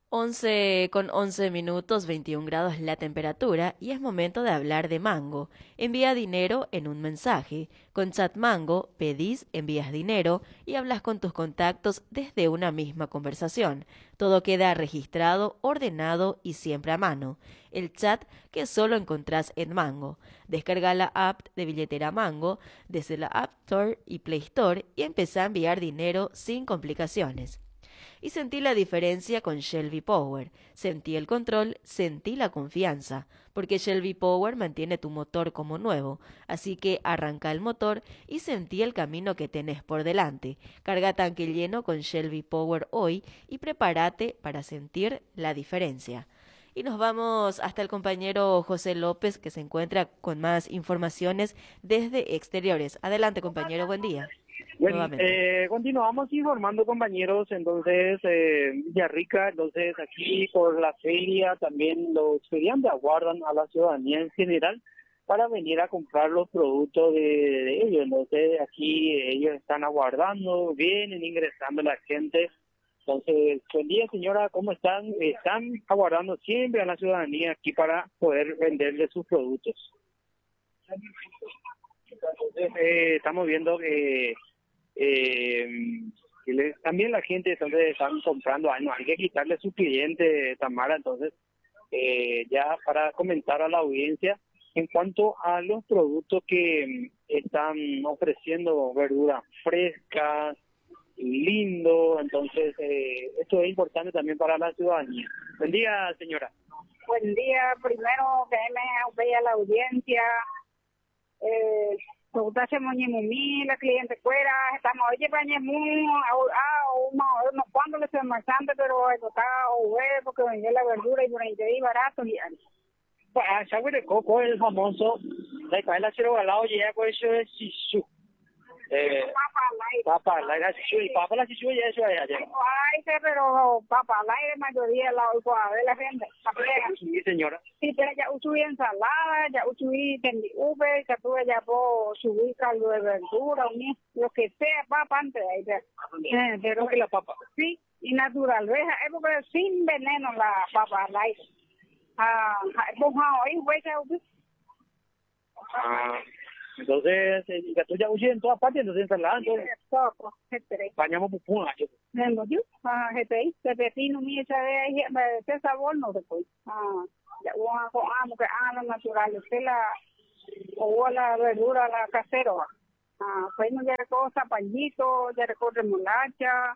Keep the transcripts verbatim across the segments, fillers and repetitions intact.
Once con once minutos, veintiún grados la temperatura y es momento de hablar de Mango. Envía dinero en un mensaje. Con Chat Mango pedís, envías dinero y hablas con tus contactos desde una misma conversación. Todo queda registrado, ordenado y siempre a mano. El chat que solo encontrás en Mango. Descarga la app de billetera Mango desde la App Store y Play Store y empezá a enviar dinero sin complicaciones. Y sentí la diferencia con Shelby Power. Sentí el control, sentí la confianza, porque Shelby Power mantiene tu motor como nuevo, así que arranca el motor y sentí el camino que tenés por delante. Carga tanque lleno con Shelby Power hoy y prepárate para sentir la diferencia. Y nos vamos hasta el compañero José López, que se encuentra con más informaciones desde exteriores. Adelante, compañero, buen día. Bueno, Nuevamente. eh, continuamos informando, compañeros. Entonces, eh, Villarrica, entonces aquí por la feria también los feriantes aguardan a la ciudadanía en general para venir a comprar los productos de, de ellos. Entonces aquí ellos están aguardando, vienen ingresando la gente. Entonces, buen día, señora, ¿cómo están? Están aguardando siempre a la ciudadanía aquí para poder venderle sus productos. Entonces, eh, estamos viendo que eh, que le- también la gente entonces están comprando, ay, no, hay que quitarle su cliente, Tamara. Entonces, eh, ya para comentar a la audiencia, en cuanto a los productos que mm, están ofreciendo, verduras frescas, lindo, entonces eh, esto es importante también para la ciudadanía. Buen día, señora. Buen día, primero que me vea la audiencia, eh, preguntarse moñimumí, la cliente fuera, estamos oye pañemú, ah, uno cuando le estoy almorzando, pero el está o porque vendía la verdura y por ahí te di barato y Pues, ah, ¿sabe de coco el famoso? La que la chero galao ya pues eso es sisu. Eh, papa al aire. papa, la la sisu y papa la sisu ya eso ya ya. Ay, sí, pero papa al aire mayoría la de la gente, la plega. Sí, señora. Sí, pero ya usé ensalada, ya usé tendi ube, ya tuve ya por subir caldo de verdura, uni, lo que sea, papa antes de ahí. ya. Eh, pero que la papa. sí, y natural, ¿ves? Es porque sin veneno la papa al aire. Ah, pues hoy voy a usar. Ah, entonces, eh, ya tú ya usé en todas partes, entonces ensalada, entonces Poco, etcétera. bañamos pupuna. Vengo yo, ah, gente, se pepino, mi esa de ahí, ese sabor no se puede. Ah, ya voy a amo que ah, la natural, usted la, o la verdura, la casera. Ah, pues no ya recoge zapallito, ya recoge remolacha,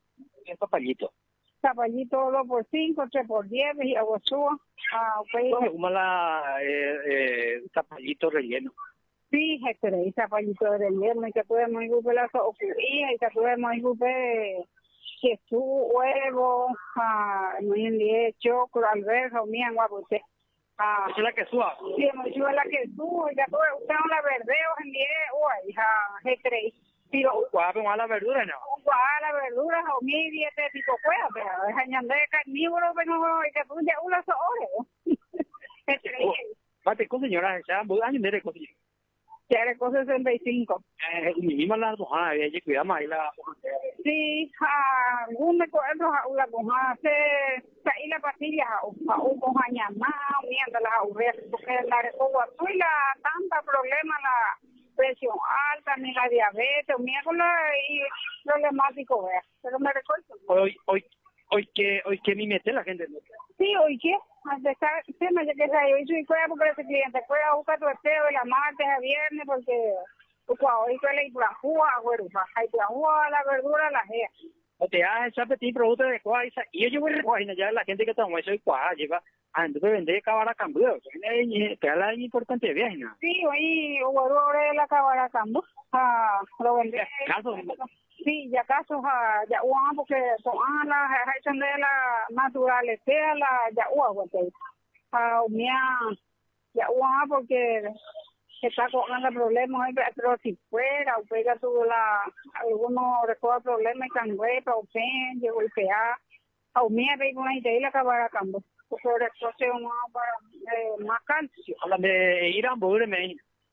Es papayito. zapallito dos por cinco, tres por diez, y aguasúa. Ah, pues, Entonces, como la eh, eh, zapallito relleno. sí, etcétera, y zapallito de relleno, y que podemos ir a la ocurría, y que podemos ir a queso, huevo, ah, no hay leche, choclo, alberja, o mía, guapote. Ah, Esa es la que suba. sí, hemos hecho la que tú, y que tú, usted no la verdeo, en diez, uy, hija, etcétera. Pero, Guapo, a la verdura, no. guau, la verdura, o mi dieta tipo cueva, pero es añade carnívoro, pero, y que tú ya unas horas. Etcétera. Oh, mate, con señora, ya, voy a añadir cosas. Ya recoge sesenta y cinco. Eh, mi misma la mojada, había que cuidar ahí la. Sí, ah, un me cuento la coja se y la pastilla a un coja llamado mientras la aurrea porque la recoba tú y la tanta problema la presión alta ni la diabetes miércoles y problemático vea pero me recuerdo Hoy, hoy, hoy que, hoy que mi mete la gente. sí hoy qué hasta estar sí me dice que se hoy soy cueva porque ese cliente cueva busca tu esteo de la martes a viernes porque hoy fue la ibrajúa güero hay ibrajúa la verdura la gea. O te hace ese petit producto de cuál y yo voy a recoger ya la gente que toma eso y cuál lleva a entonces vender cabara cambio te da la importante de viaje ¿no? Sí, hoy hubo la cabara cambo ah lo vendí Caso, sí ya caso ah ya uno porque con la hay de la naturaleza la ya uno porque ah mía ya uno porque está con el problema pero si fuera o pega tuvo la algunos recuerda problemas con huepa o pen de golpear o mía ve una idea y la cabara cambo sobre eso más para más calcio a la de ir a poder me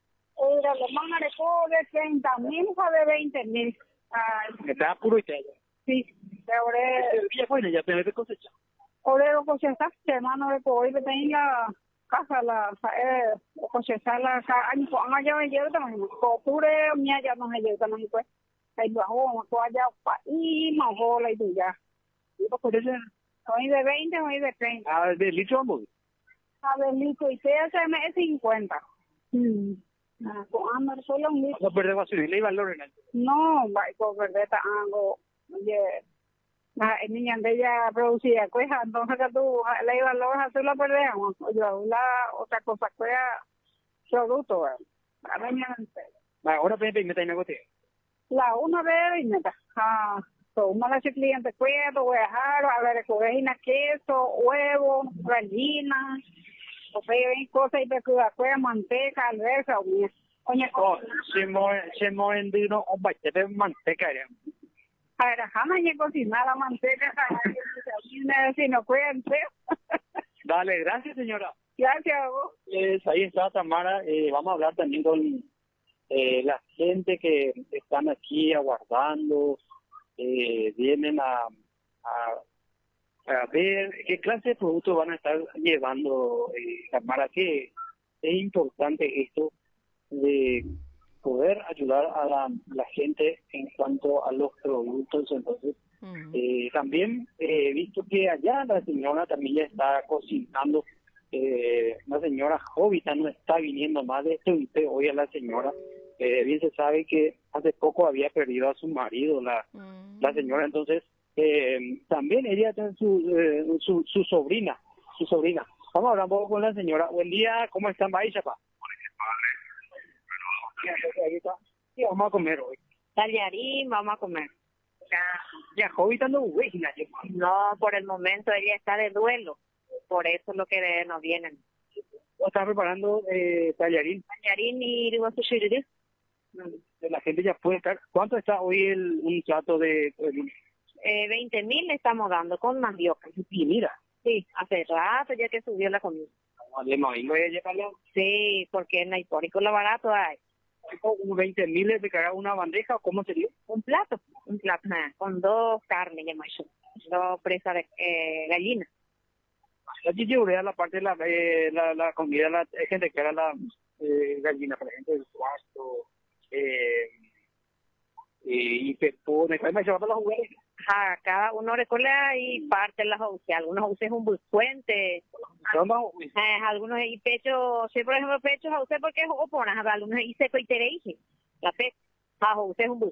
era lo más recoge de treinta mil o de veinte mil ah está puro y te sí ahora ya fue ya te cosecha Orero cocheza, hermano de hoy que tenía casa la eh cocheza la ka anh ko anga ya ya ta ko pure mía ya no hay ya no hay pues hay bajo ko ya pa y ma ho la tu ya y por eso hoy de veinte hoy de treinta A ver, litro ambos. a ver listo y se hace me cincuenta mm ah ko amar solo un litro No perdemos su y valor en el. no va ko verdad ango oye ah el niño de ella producía cueja entonces que tú le iba a los hacer la perdemos yo la otra cosa cueja producto a mañana Ahora pepe me está negocio. la una vez y neta ah toma la cliente cueto voy a dejar a ver cojina queso huevo gallina o sea cosas y de cueja manteca alberca o bien oye Oh, se mueve, se mueve en vino o bache de manteca. a ver jamás ni cocinar la manteca si no cuente Dale, gracias señora. gracias a vos. Pues ahí está Tamara, eh, vamos a hablar también con eh, la gente que están aquí aguardando, eh, vienen a, a, a ver qué clase de productos van a estar llevando, eh, Tamara, que es importante esto de poder ayudar a la, la gente en cuanto a los productos. Entonces, Mm. eh, también he eh, visto que allá la señora también ya está cocinando. Eh, una señora Jovita no está viniendo más de este usted hoy a la señora. Eh, bien se sabe que hace poco había perdido a su marido, la, Mm. la señora. Entonces, eh, también ella tiene su, eh, su, su sobrina, su sobrina. Vamos a hablar un poco con la señora. Buen día, ¿cómo están, Baishapa? Sí, vamos a comer hoy. Tallarín, vamos a comer. Ya, ya Jovita no huele, No, por el momento ella está de duelo, por eso es lo que nos vienen. ¿O está preparando eh, tallarín? Tallarín y Riguasushiri, La gente ya puede estar. ¿Cuánto está hoy el, un plato de... el- eh, veinte mil le estamos dando con mandioca. y mira, Sí, hace rato ya que subió la comida. de maíz voy a llevarlo Sí, porque en Naipórico lo barato hay. como veinte mil de cada una bandeja, ¿o cómo sería? Un plato, un plato, ah, con dos carnes, llamo yo, dos presas de eh, gallina. Aquí llevaría la parte de la, eh, la, la comida, la hay gente que era la eh, gallina, por ejemplo, el cuarto, eh, y pepone, ¿cuál me llevaba los juguetes? Ajá, cada uno recorre y parte las once. Algunos usan un puente, Son más- eh, algunos y pecho, sí, por ejemplo, pechos a usted porque es oponas, algunos y seco y tereije. La pe, bajo usted es un